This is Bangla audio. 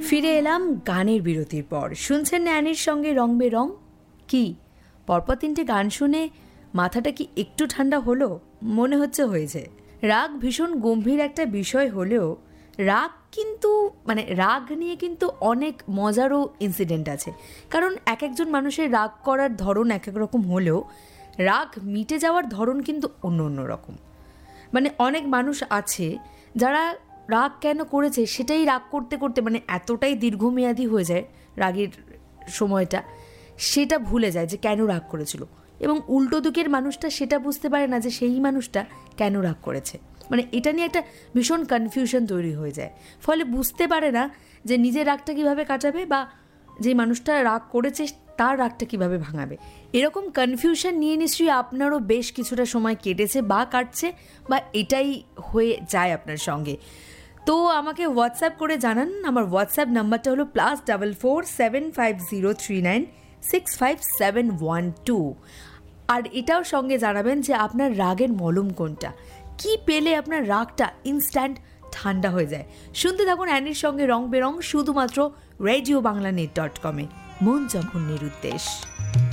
ফিরে এলাম গানের বিরতির পর। শুনছেন ন্যানির সঙ্গে রং বেরং। কি পরপর 3টে গান শুনে মাথাটা কি একটু ঠান্ডা হলো? মনে হচ্ছে হয়েছে। রাগ ভীষণ গম্ভীর একটা বিষয় হলেও রাগ কিন্তু রাগ নিয়ে কিন্তু অনেক মজারও ইনসিডেন্ট আছে। কারণ এক একজন মানুষের রাগ করার ধরন এক এক রকম হলেও রাগ মিটে যাওয়ার ধরন কিন্তু অন্য অন্য রকম। অনেক মানুষ আছে যারা রাগ কেন করেছে সেটাই রাগ করতে করতে এতটাই দীর্ঘমেয়াদী হয়ে যায় রাগের সময়টা, সেটা ভুলে যায় যে কেন রাগ করেছিল। এবং উল্টো দিকের মানুষটা সেটা বুঝতে পারে না যে সেই মানুষটা কেন রাগ করেছে। এটা নিয়ে একটা ভীষণ কনফিউশন তৈরি হয়ে যায়। ফলে বুঝতে পারে না যে নিজের রাগটা কীভাবে কাটাবে বা যে মানুষটা রাগ করেছে তার রাগটা কীভাবে ভাঙাবে। এরকম কনফিউশন নিয়ে নিশ্চয়ই আপনারও বেশ কিছুটা সময় কেটেছে বা কাটছে, বা এটাই হয়ে যায় আপনার সঙ্গে। তো আমাকে হোয়াটসঅ্যাপ করে জানান। আমার হোয়াটসঅ্যাপ নাম্বারটা হলো +44 7503 65712। আর এটাও সঙ্গে জানাবেন যে আপনার রাগের মলম কোনটা, কি পেলে আপনার রাগটা ইনস্ট্যান্ট ঠান্ডা হয়ে যায়। শুনতে থাকুন অ্যানির সঙ্গে রং বেরং, শুধুমাত্র রেডিও বাংলা net.com-এ, মন যখন নিরুদ্দেশ।